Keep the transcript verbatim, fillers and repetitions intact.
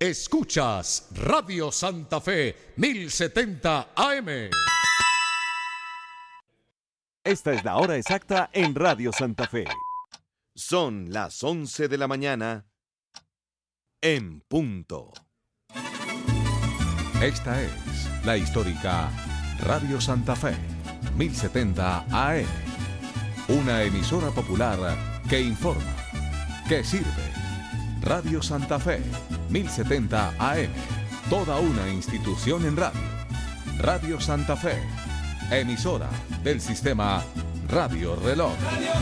Escuchas Radio Santa Fe mil setenta A M. Esta es la hora exacta en Radio Santa Fe. Son las once de la mañana en punto. Esta es la histórica Radio Santa Fe mil setenta A M. Una emisora popular que informa, que sirve. Radio Santa Fe mil setenta A M. Toda una institución en radio. Radio Santa Fe, emisora del sistema Radio Reloj.